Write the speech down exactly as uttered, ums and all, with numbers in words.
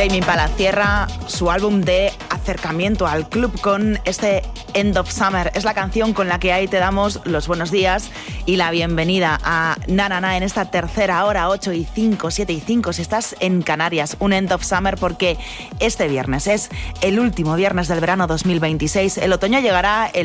Tame Impala cierra su álbum de acercamiento al club con este End of Summer. Es la canción con la que ahí te damos los buenos días y la bienvenida a Na Na Na en esta tercera hora, ocho y cinco, siete y cinco, si estás en Canarias. Un End of Summer porque este viernes es el último viernes del verano dos mil veintiséis. El otoño llegará el